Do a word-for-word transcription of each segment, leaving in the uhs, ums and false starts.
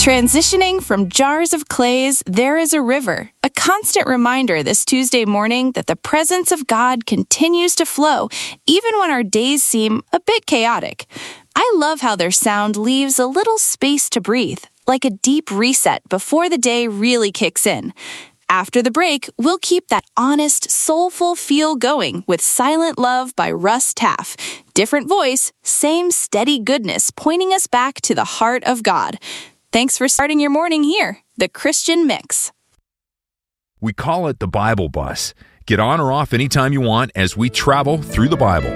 Transitioning from jars of clays, there is a river. A constant reminder this Tuesday morning that the presence of God continues to flow, even when our days seem a bit chaotic. I love how their sound leaves a little space to breathe, like a deep reset before the day really kicks in. After the break, we'll keep that honest, soulful feel going with Silent Love by Russ Taff. Different voice, same steady goodness, pointing us back to the heart of God. Thanks for starting your morning here, the Christian Mix. We call it the Bible Bus. Get on or off anytime you want as we travel through the Bible.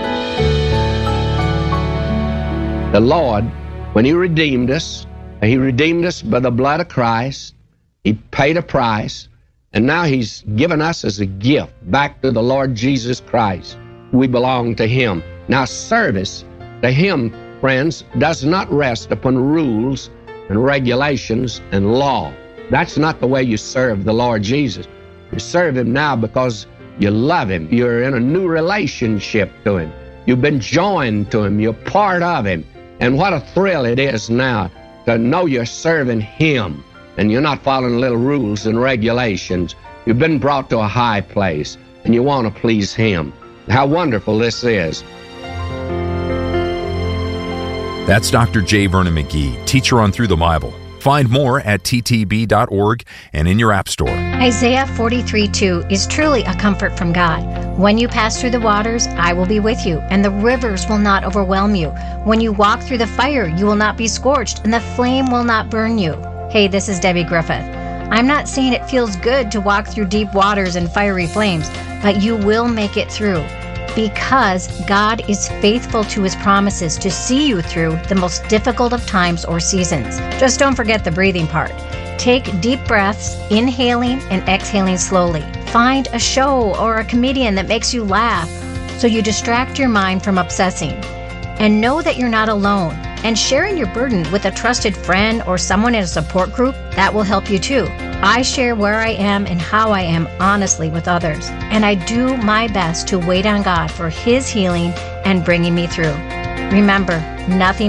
The Lord, when He redeemed us, He redeemed us by the blood of Christ. He paid a price, and now He's given us as a gift back to the Lord Jesus Christ. We belong to Him. Now, service to Him, friends, does not rest upon rules and regulations and law. That's not the way you serve the Lord Jesus. You serve Him now because you love Him. You're in a new relationship to Him. You've been joined to Him. You're part of Him. And what a thrill it is now to know you're serving Him and you're not following little rules and regulations. You've been brought to a high place and you want to please Him. How wonderful this is. That's Doctor J. Vernon McGee, teacher on Through the Bible. Find more at t t b dot org and in your app store. Isaiah forty-three two is truly a comfort from God. When you pass through the waters, I will be with you, and the rivers will not overwhelm you. When you walk through the fire, you will not be scorched, and the flame will not burn you. Hey, this is Debbie Griffith. I'm not saying it feels good to walk through deep waters and fiery flames, but you will make it through. Because God is faithful to His promises to see you through the most difficult of times or seasons. Just don't forget the breathing part. Take deep breaths, inhaling and exhaling slowly. Find a show or a comedian that makes you laugh so you distract your mind from obsessing. And know that you're not alone. And sharing your burden with a trusted friend or someone in a support group, that will help you too. I share where I am and how I am honestly with others. And I do my best to wait on God for His healing and bringing me through. Remember, nothing